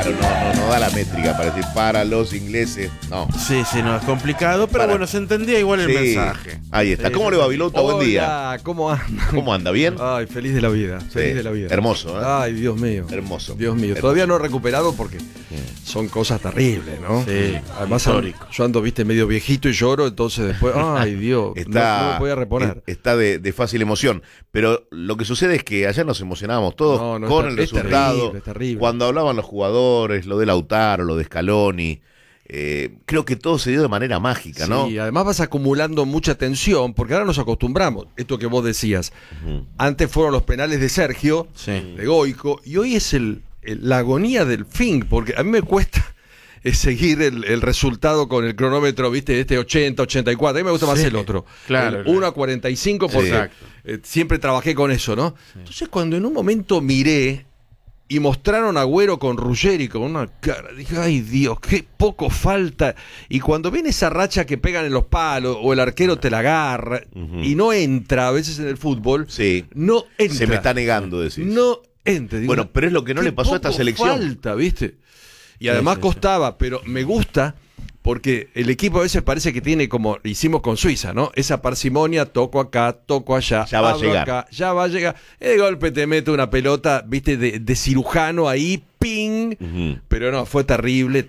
Claro, no da la métrica para decir para los ingleses. No. Sí, no, es complicado, pero bueno, se entendía igual el mensaje. Ahí está. ¿Cómo le va, Vilota? Buen día. ¿Cómo anda? ¿Cómo anda? ¿Bien? Ay, feliz de la vida. Feliz de la vida. Hermoso, ¿eh? Ay, Dios mío. Hermoso. Dios mío. Hermoso. Todavía no he recuperado porque son cosas terribles, ¿no? Sí. Además, histórico. yo ando, viste, medio viejito y lloro, entonces después, ay, Dios, no me voy a reponer. Está de fácil emoción. Pero lo que sucede es que ayer nos emocionábamos todos con el resultado. Es terrible. Cuando hablaban los jugadores, lo de Lautaro, lo de Scaloni. Creo que todo se dio de manera mágica, ¿no? Sí, además vas acumulando mucha tensión, porque ahora nos acostumbramos, esto que vos decías. Antes fueron los penales de Sergio, de Goico, y hoy es la agonía del fin, porque a mí me cuesta seguir el resultado con el cronómetro, viste, este 80, 84, a mí me gusta más el otro. Claro, el 1 a 45, porque siempre trabajé con eso, ¿no? Entonces cuando en un momento miré y mostraron a Agüero con Ruggeri con una cara, dije, ay Dios, qué poco falta. Y cuando viene esa racha que pegan en los palos o el arquero te la agarra y no entra, a veces en el fútbol, no entra. Se me está negando, decís. No entra. Digo, bueno, pero es lo que no le pasó a esta selección. Falta, ¿viste? Y además costaba, pero me gusta porque el equipo a veces parece que tiene, como hicimos con Suiza, ¿no? Esa parsimonia, toco acá, toco allá, ya va a llegar. Acá, ya va a llegar. De golpe te mete una pelota, viste, de cirujano ahí, ping. Pero no, fue terrible.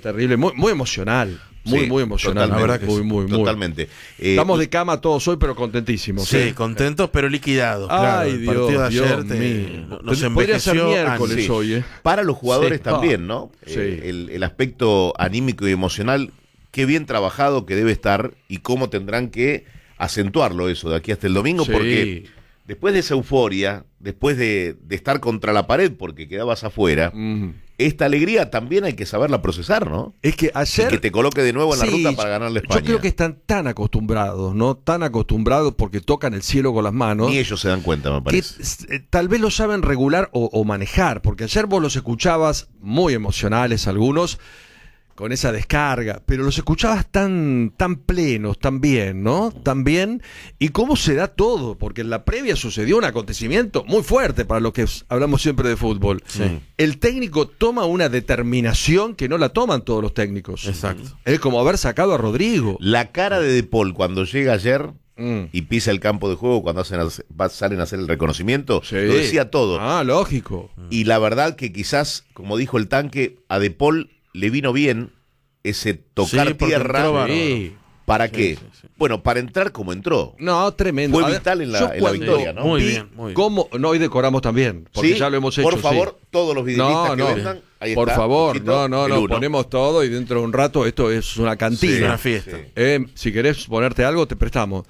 Muy emocional. Muy emocional. La verdad que muy. Totalmente. Estamos de cama todos hoy, pero contentísimos. Sí, contentos, pero liquidados. Ay, claro, el partido Dios de ayer mío. nos Podría ser envejeció. miércoles hoy, ¿eh? Para los jugadores también, ¿no? Sí. El aspecto anímico y emocional, qué bien trabajado que debe estar y cómo tendrán que acentuarlo eso de aquí hasta el domingo, porque después de esa euforia, después de estar contra la pared porque quedabas afuera, esta alegría también hay que saberla procesar, ¿no? Es que ayer... Y que te coloque de nuevo en la ruta para ganarle a España. Yo creo que están tan acostumbrados, ¿no? Tan acostumbrados porque tocan el cielo con las manos. Ni ellos se dan cuenta, me parece. Que tal vez lo saben regular o manejar, porque ayer vos los escuchabas muy emocionales algunos, con esa descarga, pero los escuchabas tan plenos, tan bien, ¿no? Tan bien, y cómo se da todo, porque en la previa sucedió un acontecimiento muy fuerte para los que hablamos siempre de fútbol. El técnico toma una determinación que no la toman todos los técnicos. Exacto. Es como haber sacado a Rodrigo. La cara de Paul cuando llega ayer y pisa el campo de juego, cuando salen a hacer el reconocimiento, lo decía todo. Ah, lógico. Y la verdad que quizás, como dijo el Tanque, a De Paul le vino bien ese tocar tierra. ¿Para qué? Bueno, para entrar como entró. No, tremendo. Fue vital en la victoria, ¿no? Muy bien. ¿Cómo? No, hoy decoramos también, porque ya lo hemos hecho. Por favor, todos los videolistas que vengan, ahí por está, favor, Luchito, no, ponemos todo y dentro de un rato esto es una cantina. Una fiesta. Si querés ponerte algo, te prestamos.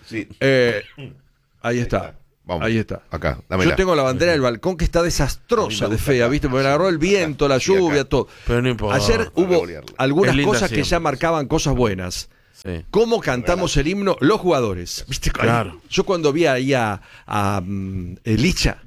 Ahí está. Vamos. Ahí está. Acá, dámela. Yo tengo la bandera del balcón que está desastrosa de fea, ¿viste? Me agarró el viento, la lluvia, todo. Pero no importa. Ayer hubo algunas cosas que siempre. ya marcaban cosas buenas. ¿Cómo cantamos el himno? Los jugadores. ¿Viste? Claro. Yo cuando vi ahí a Licha,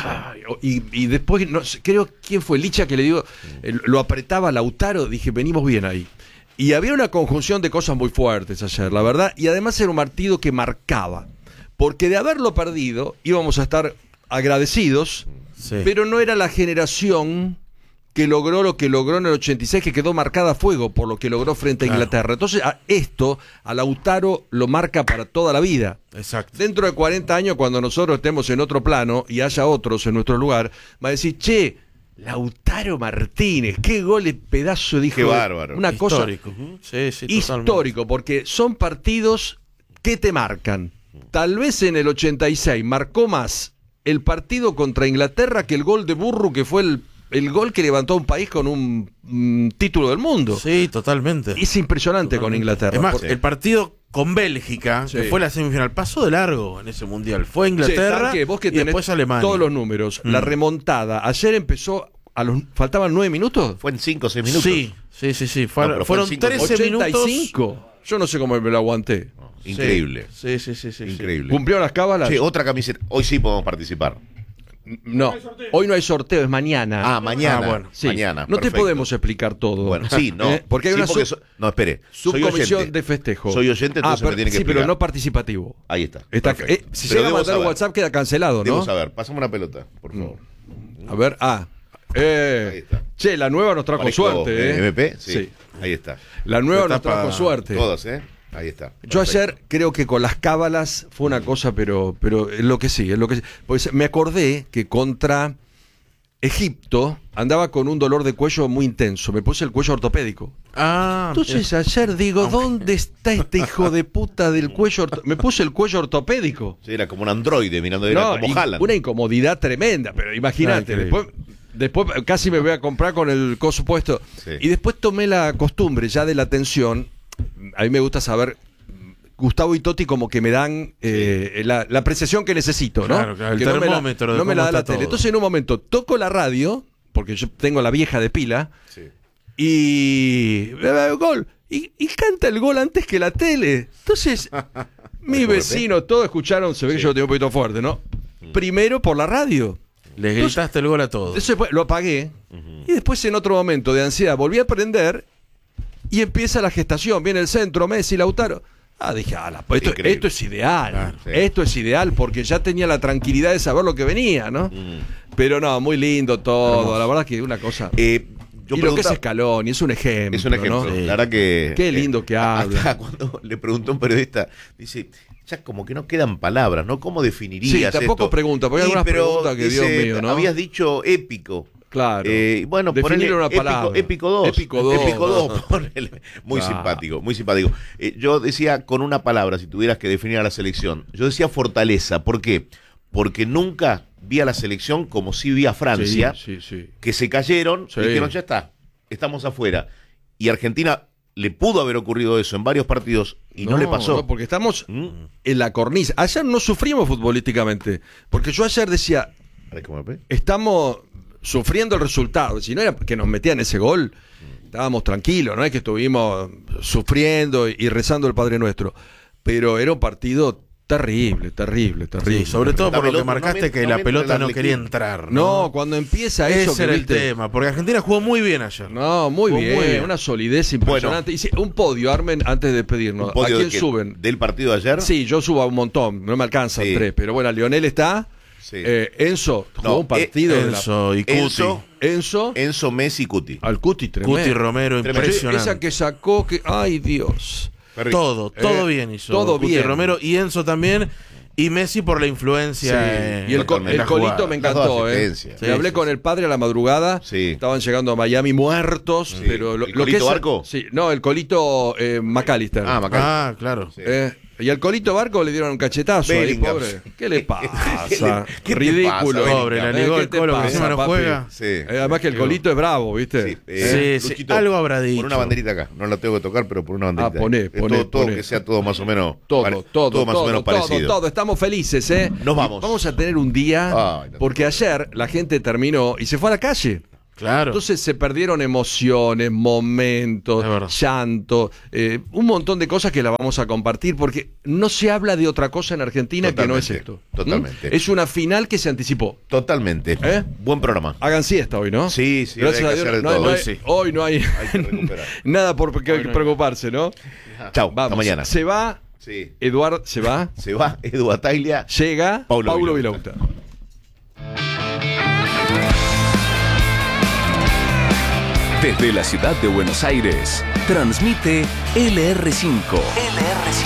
y después, no sé, creo quién fue Licha que le dio, lo apretaba Lautaro, dije, venimos bien ahí. Y había una conjunción de cosas muy fuertes ayer, la verdad, y además era un partido que marcaba. Porque de haberlo perdido íbamos a estar agradecidos, pero no era la generación que logró lo que logró en el 86, que quedó marcada a fuego por lo que logró frente a Inglaterra. Entonces a Lautaro lo marca para toda la vida. Exacto. Dentro de 40 años, cuando nosotros estemos en otro plano y haya otros en nuestro lugar, va a decir, che, Lautaro Martínez, qué gol de pedazo, dijo. Qué bárbaro. Una Histórico. cosa histórico, porque son partidos que te marcan. Tal vez en el 86 marcó más el partido contra Inglaterra que el gol de Burru, que fue el gol que levantó a un país con un título del mundo. Sí, totalmente. Es impresionante con Inglaterra. Es más, el partido con Bélgica, que fue la semifinal, pasó de largo en ese mundial. Fue Inglaterra vos que y después Alemania. Todos los números. La remontada. Ayer empezó, faltaban 9 minutos. Fue en 5 o 6 minutos. Sí. Fueron 13 minutos. 85. Yo no sé cómo me lo aguanté. Increíble. Sí. Increíble. ¿Cumplió las cábalas? Sí, otra camiseta. Hoy sí podemos participar. No, hoy no hay sorteo, es mañana. Mañana. bueno, sí. Mañana. No perfecto. te podemos explicar todo. Bueno, sí, no. Porque hay una no, espere. subcomisión de festejo. Soy oyente, entonces me tiene que explicar. pero no participativo. Ahí está. Si llega a mandar un WhatsApp queda cancelado, ¿no? Debo saber. Pásame una pelota, por favor. A ver, Ahí está. Che, la nueva nos trajo suerte, ¿eh? MP, sí. Ahí está. La nueva nos trajo suerte. Todos, ¿eh? Ahí está. Yo ayer creo que con las cábalas fue una cosa, pero es lo que sí, es lo que sí. Pues me acordé que contra Egipto andaba con un dolor de cuello muy intenso. Me puse el cuello ortopédico. Entonces ayer digo, ¿dónde está este hijo de puta del cuello me puse el cuello ortopédico. Sí, era como un androide mirando, era como Haaland. Una incomodidad tremenda, pero imagínate, después casi me voy a comprar con el coso puesto. Sí. Y después tomé la costumbre ya de la tensión. A mí me gusta saber, Gustavo y Totti como que me dan la apreciación que necesito, ¿no? Claro, el termómetro. No me la da la tele. Todo. Entonces en un momento toco la radio, porque yo tengo la vieja de pila, y gol. Y canta el gol antes que la tele. Entonces, mi vecino, todos escucharon, se ve que yo lo tengo un poquito fuerte, ¿no? Primero por la radio. Les gritaste el gol a todos. Entonces lo apagué. Y después en otro momento de ansiedad volví a prender. Y empieza la gestación, viene el centro, Messi, Lautaro. Dije, esto es ideal. Claro, sí. Esto es ideal porque ya tenía la tranquilidad de saber lo que venía, ¿no? Pero no, muy lindo todo. Hermoso. La verdad que una cosa. Lo que es Scaloni, es un ejemplo. Es un ejemplo, ¿no? La verdad que. Qué lindo que habla. Hasta cuando le preguntó a un periodista, dice, ya como que no quedan palabras, ¿no? ¿Cómo definirías esto? Sí, tampoco pregunta, porque hay algunas preguntas que dice, Dios mío, ¿no? Habías dicho épico. Claro. Bueno, definirle una palabra. Épico 2. Épico 2. Épico 2, ponele. Muy simpático, muy simpático. Yo decía con una palabra, si tuvieras que definir a la selección, yo decía fortaleza. ¿Por qué? Porque nunca vi a la selección como si vi a Francia, que se cayeron y dijeron, ya está, estamos afuera. Y Argentina le pudo haber ocurrido eso en varios partidos y no le pasó. No, porque estamos en la cornisa. Ayer no sufrimos futbolísticamente. Porque yo ayer decía, estamos sufriendo el resultado. Si no era que nos metían ese gol, estábamos tranquilos, no es que estuvimos sufriendo y rezando el Padre Nuestro. Pero era un partido terrible. Sí, sobre todo por lo que marcaste que la pelota no quería entrar. No, cuando empieza eso. Ese era el tema, porque Argentina jugó muy bien ayer. No, muy bien, una solidez impresionante. Bueno, un podio, Armen, antes de despedirnos. ¿A quién suben? ¿Del partido de ayer? Sí, yo subo a un montón, no me alcanzan 3, pero bueno, Lionel está. Sí. Enzo jugó un partido. Enzo y Cuti. Enzo, Messi y Cuti. Al Cuti, tremendo. Cuti Romero, impresionante. Esa que sacó, ay Dios. Todo bien hizo. Todo Cuti bien. Romero y Enzo también. Y Messi por la influencia. Y el Colito me encantó. Le hablé con el padre a la madrugada. Estaban llegando a Miami muertos. Pero ¿El Colito Barco? Sí, no, el Colito McAllister. McAllister. Claro. Sí. Y al Colito Barco le dieron un cachetazo ahí, pobre. ¿Qué le pasa? Ridículo. Pobre, la ligó el Colo que encima no juega. Además que el Colito es bravo, ¿viste? Sí, algo habrá dicho. Por una banderita acá. No la tengo que tocar, pero por una banderita. Poné. Todo que sea todo más o menos. Todo más o menos parecido. Todo. Estamos felices, ¿eh? Nos vamos. Vamos a tener un día. Porque ayer la gente terminó y se fue a la calle. Claro. Entonces se perdieron emociones, momentos, llanto, un montón de cosas que las vamos a compartir porque no se habla de otra cosa en Argentina que no es esto. Totalmente. Es una final que se anticipó. Totalmente. Buen programa. Hagan siesta hoy, ¿no? Sí. Gracias a Dios. Hoy no hay nada por qué preocuparse, ¿no? Chau, hasta mañana. Se va. Eduard se va. Se va. Edu Ataglia. Llega Paulo Vilauta. Desde la ciudad de Buenos Aires, transmite LR5.